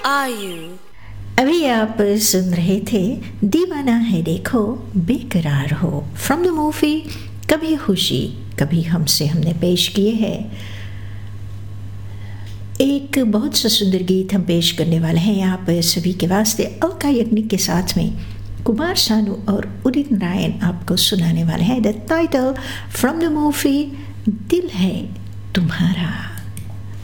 are you? अभी आप सुन रहे थे दीवाना है देखो बेकरार हो फ्रॉम द मूवी कभी खुशी कभी हमसे हमने पेश किए हैं। एक बहुत सा सुंदर गीत हम पेश करने वाले हैं आप सभी के वास्ते। अलका याग्निक के साथ में कुमार सानू और उदित नारायण आपको सुनाने वाले हैं the title from the movie दिल है तुम्हारा।